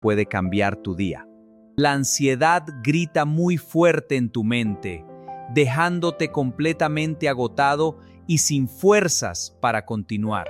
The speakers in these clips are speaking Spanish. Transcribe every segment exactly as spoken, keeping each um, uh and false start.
puede cambiar tu día. La ansiedad grita muy fuerte en tu mente, dejándote completamente agotado y sin fuerzas para continuar.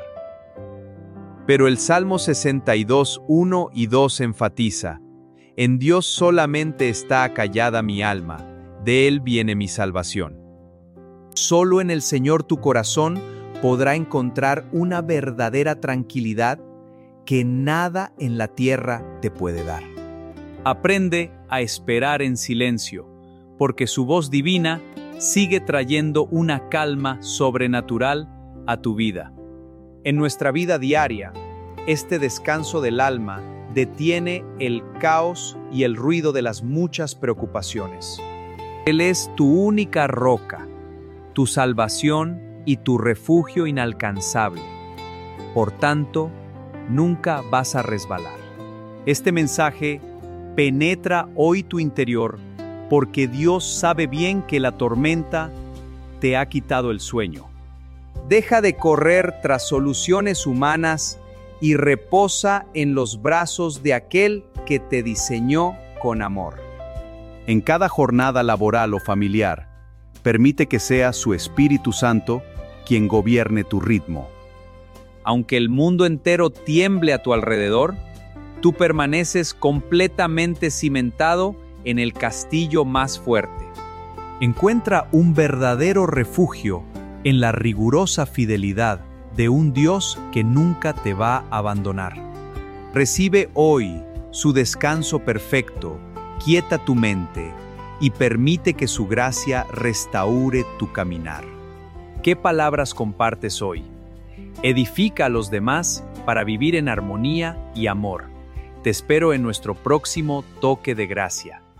Pero el Salmo sesenta y dos, uno y dos enfatiza: en Dios solamente está acallada mi alma, de Él viene mi salvación. Solo en el Señor tu corazón podrá encontrar una verdadera tranquilidad que nada en la tierra te puede dar. Aprende a esperar en silencio, porque su voz divina sigue trayendo una calma sobrenatural a tu vida. En nuestra vida diaria, este descanso del alma detiene el caos y el ruido de las muchas preocupaciones. Él es tu única roca, tu salvación y tu refugio inalcanzable. Por tanto, nunca vas a resbalar. Este mensaje penetra hoy tu interior porque Dios sabe bien que la tormenta te ha quitado el sueño. Deja de correr tras soluciones humanas y reposa en los brazos de aquel que te diseñó con amor. En cada jornada laboral o familiar, permite que sea su Espíritu Santo quien gobierne tu ritmo. Aunque el mundo entero tiemble a tu alrededor, tú permaneces completamente cimentado en el castillo más fuerte. Encuentra un verdadero refugio en la rigurosa fidelidad de un Dios que nunca te va a abandonar. Recibe hoy su descanso perfecto, quieta tu mente y permite que su gracia restaure tu caminar. ¿Qué palabras compartes hoy? Edifica a los demás para vivir en armonía y amor. Te espero en nuestro próximo Toque de Gracia.